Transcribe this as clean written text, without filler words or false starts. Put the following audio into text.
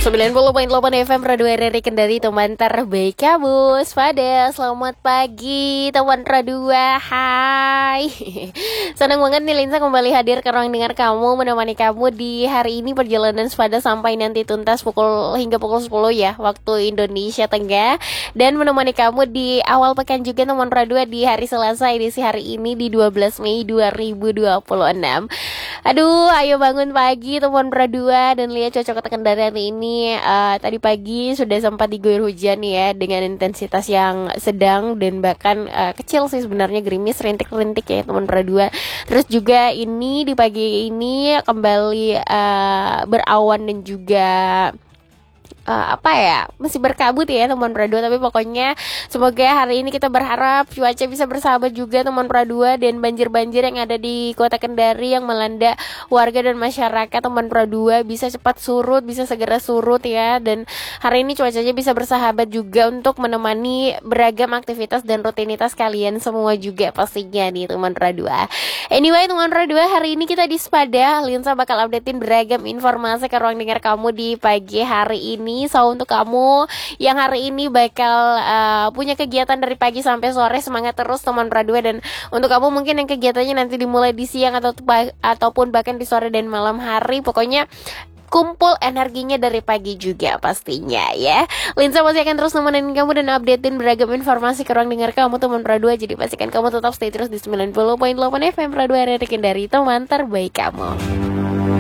90,8 FM Radio RRI Kendari, teman terbaik kamu. Pada selamat pagi teman Radio. Hai. Senang banget nih Linsa kembali hadir ke ruang dengar kamu, menemani kamu di hari ini perjalanan Pada sampai nanti tuntas hingga pukul 10 ya waktu Indonesia Tengah, dan menemani kamu di awal pekan juga teman Radio di hari Selasa edisi hari ini di 12 Mei 2026. Aduh, ayo bangun pagi teman Radio dan lihat cocok kendaraan ini. Tadi pagi sudah sempat diguyur hujan ya, dengan intensitas yang sedang dan bahkan kecil sih sebenarnya, gerimis rintik-rintik ya teman Radio. Terus juga ini di pagi ini kembali berawan dan juga masih berkabut ya teman Radio. Tapi pokoknya semoga hari ini kita berharap cuaca bisa bersahabat juga teman Radio, dan banjir-banjir yang ada di kota Kendari yang melanda warga dan masyarakat teman Radio bisa cepat surut, bisa segera surut ya. Dan hari ini cuacanya bisa bersahabat juga untuk menemani beragam aktivitas dan rutinitas kalian semua juga pastinya nih teman Radio. Anyway teman Radio, hari ini kita di Spada Linsa bakal updatein beragam informasi ke ruang dengar kamu di pagi hari ini. So untuk kamu yang hari ini bakal punya kegiatan dari pagi sampai sore, semangat terus teman Radio. Dan untuk kamu mungkin yang kegiatannya nanti dimulai di siang ataupun bahkan di sore dan malam hari, pokoknya kumpul energinya dari pagi juga pastinya ya. Linsa masih akan terus nemenin kamu dan updatein beragam informasi ke ruang dengar kamu teman Radio. Jadi pastikan kamu tetap stay terus di 90,8 FM Radio RRI Kendari, teman terbaik kamu.